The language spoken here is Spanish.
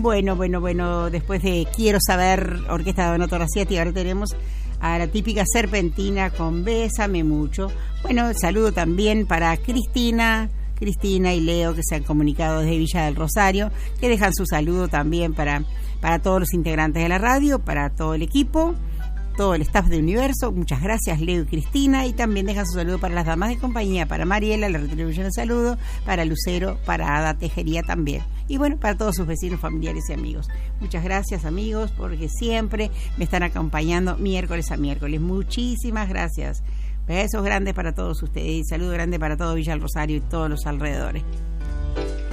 Bueno, después de Quiero Saber, Orquesta de Donato Raciati, ahora tenemos a la típica Serpentina con Bésame Mucho. Bueno, saludo también para Cristina y Leo, que se han comunicado desde Villa del Rosario, que dejan su saludo también para todos los integrantes de la radio, para todo el equipo, todo el staff de Universo. Muchas gracias, Leo y Cristina, y también dejan su saludo para las damas de compañía, para Mariela, le retribuyen el saludo, para Lucero, para Ada Tejería también, y bueno, para todos sus vecinos, familiares y amigos. Muchas gracias, amigos, porque siempre me están acompañando miércoles a miércoles. Muchísimas gracias. Besos grandes para todos ustedes y saludo grande para todo Villa del Rosario y todos los alrededores.